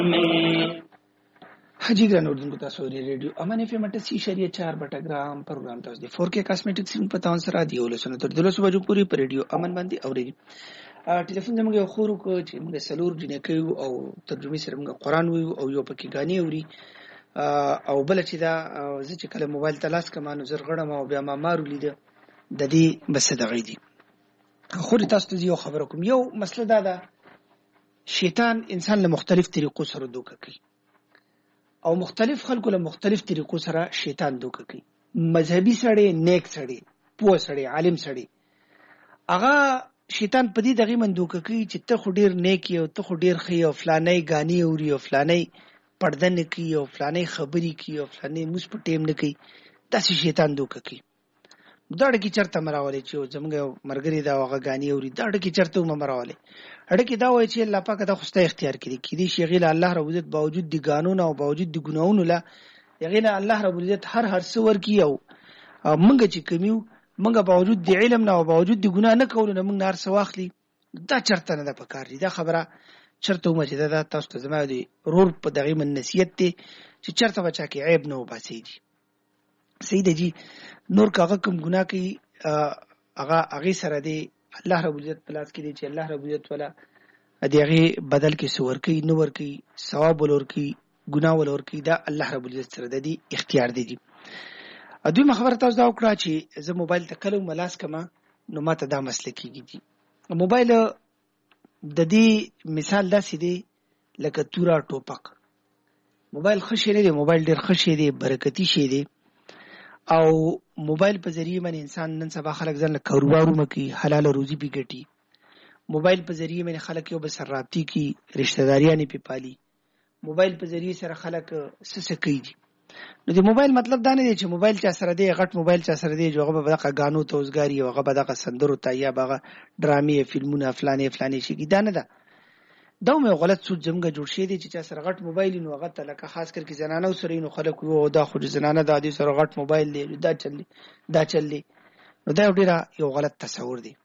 حاجی ګران اردوونکو تاسو د ریډیو امان اف ام 88.4 بټګرام پروګرام تاسو د 4K کاسمیټکس په تاون سره دی ولسنه تر دلوسو بجو پوری پر ریډیو امان باندې اوري ټلیفون زموږ یو خورو کو چې موږ سلور جنې کوي او ترجمه سره موږ قران ویو او یو پکې غاني اوري او بل چې دا زه چې کله موبایل ته لاس کمانو زرغړم او بیا ما مارو لید د دې بس دغې دي خو تاسو ته یو خبر کوم یو مسله دا ده شیطان انسان له مختلف طریقو سره دوکه کوي او مختلف خلکو له مختلف طریقو سره شیطان دوکه کوي مذهبي سړی نیک سړی پوه سړی عالم سړی هغه شیطان په دې دغه من دوکه کوي چې ته خو ډیر نیک یو ته خو ډیر خي او فلانه غاني اوري او فلانه پردن کوي او فلانه خبري کوي او فلانه موس په ټیم نه کوي تاسو شیطان دوکه کوي دا ډکی چرته مراولې چې زموږ مرګري دا هغه غاني اوري دا ډکی چرته مراولې اړه دا وایي چې الله پاک دا خوسته اختیار کړي کړي شي غیله الله رب عزت باوجود دي قانون او باوجود دي ګناونو لا یغیله الله رب عزت هر څور کیو منګه چې کمیو منګه باوجود دي علم نه او باوجود دي ګنا نه کول نه منګ نار سواخلی دا چرته نه ده پکار دي دا خبره چرته مو چې دا تاسو ته زما دي رور په دغه من نصیحت ته چې چرته بچا کې عیب نه وباسي دي سید جی نور کاغه کوم ګناه کوي هغه سره دی الله رب عزت پلاس کې دی چې الله رب عزت ولا دغه بدل کې سور کوي نو ور کوي ثواب ولور کوي ګناه ولور کوي دا الله رب العزت سره د دې اختیار دی دوی خبر تاسو دا وکړه چې زه موبایل ته کلو ملاس کما نو ماته دا مسله کیږي موبایل د دې مثال داسې دی لکه تورا ټوپک موبایل خشي نه دی موبایل ډیر خشي دی برکتی شي دی او موبایل په ذریعہ باندې انسان نن سبا خلک ځان له کاروبارو مکي حلال روزي پی ګټي موبایل په ذریعہ باندې خلک یو بسر رابطي کی رشتہ داریاں پی پالي موبایل په ذریعہ سره خلک سس کوي نو د موبایل مطلب دا نه دی چې موبایل چا سره دی غټ موبایل چا سره دی جو هغه به دغه غانو توزګاری او هغه به دغه سندرو تایا بغه ډرامې فلمونه فلانه شي کی دا نه ده دا مې غلط سوچ زمګه جوړ شي دي چې چا سره غټ موبایل نو هغه تلکه خاص کر کې زنانه سره نو خلک وو دا خو زنانه د دې سره غټ موبایل دی دا چلی نو دا ډیره یو غلط تصور دی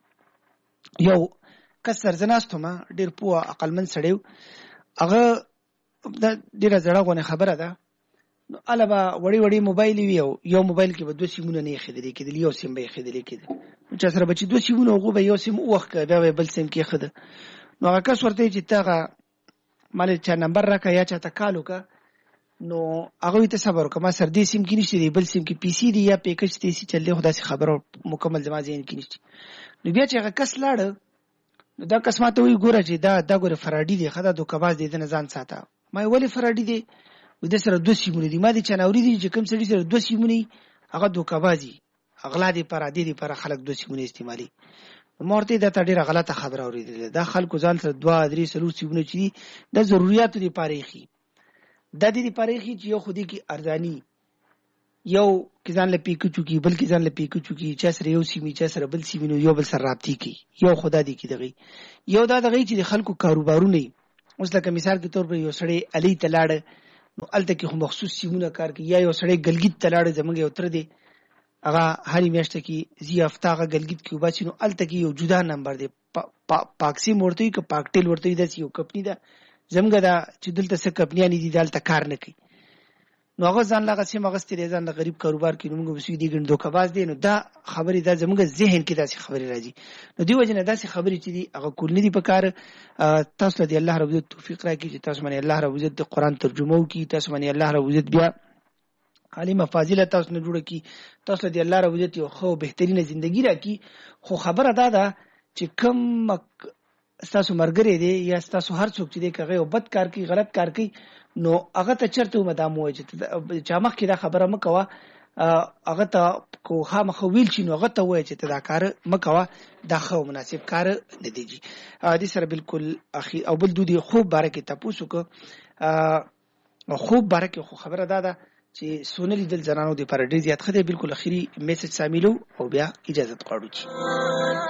یو کسر زناستو ما ډیر پوه عقلمن سړیو هغه دا ډیره زړه خبره ده نو البا وړي موبایل یو موبایل کې به دوه سیمونه نه خېدلې کېدل یو سیم به خېدلې کېدل چې سره بچي دوه سیمونه غو به یو سیم وخت دا بل سیم کې خېد نو هغه کس ورته چې تاغه مال چا نمبر راکا یا چا تکالو کا نو هغه ته صبر وکما سر دې سیم کې نشته دی بل سیم کې پی سي دی یا پیکج ته سي چلې خدا سي خبر مکمل جما ځین کې نشته نو بیا چې هغه کس لاړ نو دا کس ماته وی ګوره چې دا ګوره فرادي دی خدا دوکباز دی نه ځان ساته ما ولی فرادي دی و د سره دوه سیمونه دي ما دي چناوري دي چې کوم سړي سره دوه سیمونه هغه دوکبازي اغلا دي پرادي دي پر خلک دوه سیمونه استعمالي مورته دا ډیره غلطه خبره اوریدل دا خلکو ځان سره دوه درې سلو سیمونه چي د ضرورت دي پاریخي د دې پاریخي چې یو خودي کی ارزانی یو کزان له پیکو چوکي بلکې ځان له پیکو چوکي چې سره یو سیمي چې سره بل سیمینو یو بل سره رابطي کی یو خدا دي کی دغه یو دا دغه چې د خلکو کاروبارونه اوس لکه مثال کې تور په یو سړی علي تلاړ نو الته کې خو مخصوص سیمونه کار کوي یا یو سړی ګلګیت تلاړ زمونږ یو تر دی هغه هرې میاشت کې زی هفتهغه ګلګیت کې وباسي نو الته کې یو جدا نمبر دی پاکسي مورته کې پاکټیل ورته دی یو کمپنی ده زمونږ دا چې دلته څه کمپنیانی دي دلته کار نه کوي نو هغه ځان لغه سیم هغه ستې ځان د غریب کاروبار کې موږ وسې دي ګڼ دوکباز دي نو دا خبرې دا زموږ ذهن کې داسې خبرې راځي نو دی وجنه داسې خبرې چې دي هغه کول نه دي په کار تاسو ته الله رب عزت توفیق راکړي چې تاسو باندې الله رب عزت د قران ترجمه وکړي تاسو باندې الله رب عزت بیا عالم فاضله تاسو نه جوړ کړي تاسو ته الله رب عزت یو خو بهترینه ژوندۍ راکړي خو خبره دا ده چې کم تاسو مرګري دي یا تاسو هر څوک چې دی کوي او بد کار کوي غلط کار کوي نو هغه ته چرته مدام وای چې چا مخ کې دا خبره مکوه هغه ته کو خامخ ویل چې نو هغه ته وای چې دا کار مکوه دا خو مناسب کار نه دیږي دې سره بالکل اخی او بل دودي خوب بارکه تاسو کو خوب بارکه خو خبره ده چې سونلی دل زنانو د پر ډیر زیات خدای بالکل اخیری میسج شاملو او بیا اجازه غواړو